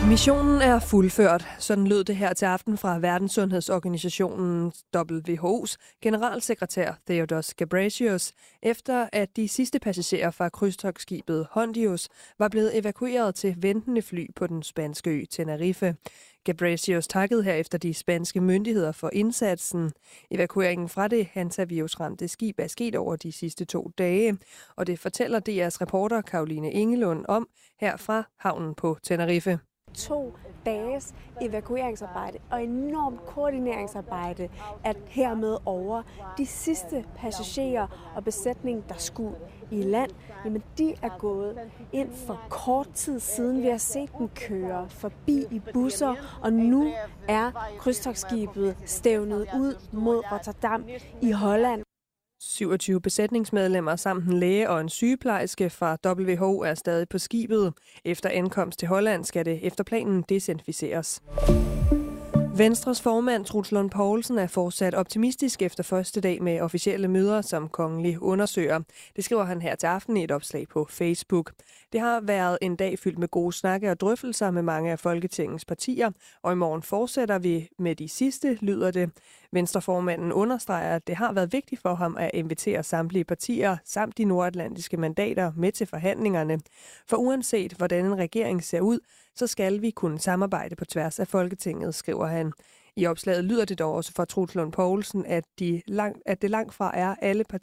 Missionen er fuldført. Sådan lød det her til aften fra Verdenssundhedsorganisationen WHO's generalsekretær Theodoros Ghebreyesus, efter at de sidste passagerer fra krydstogtskibet Hondius var blevet evakueret til ventende fly på den spanske ø Tenerife. Ghebreyesus takkede herefter de spanske myndigheder for indsatsen. Evakueringen fra det hantavirusramte skib er sket over de sidste 2 dage, og det fortæller DR's reporter Caroline Engelund om her fra havnen på Tenerife. 2 dages evakueringsarbejde og enormt koordineringsarbejde er hermed over. De sidste passagerer og besætning, der skulle i land, jamen de er gået ind for kort tid siden. Vi har set dem køre forbi i busser, og nu er krydstogtskibet stævnet ud mod Rotterdam i Holland. 27 besætningsmedlemmer samt en læge og en sygeplejerske fra WHO er stadig på skibet. Efter ankomst til Holland skal det efter planen desinficeres. Venstres formand Troels Lund Poulsen er fortsat optimistisk efter første dag med officielle møder som kongelig undersøger. Det skriver han her til aften i et opslag på Facebook. Det har været en dag fyldt med gode snakke og drøftelser med mange af Folketingets partier, og i morgen fortsætter vi med de sidste, lyder det. Venstreformanden understreger, at det har været vigtigt for ham at invitere samtlige partier samt de nordatlantiske mandater med til forhandlingerne. For uanset hvordan en regering ser ud, så skal vi kunne samarbejde på tværs af Folketinget, skriver han. I opslaget lyder det dog også fra Troels Lund Poulsen, at det langt fra er alle partier,